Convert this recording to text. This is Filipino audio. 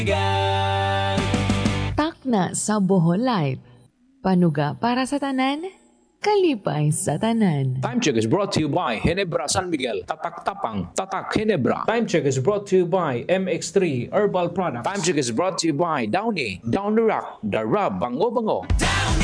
Takna sa Bohol Light. Panuga para sa tanan, kalipay sa tanan. Time check is brought to you by Ginebra San Miguel. Tatak tapang, tatak Ginebra. Time check is brought to you by MX3 Herbal Products. Time check is brought to you by Downy. Down the Rock, the Rub, Bango Bango.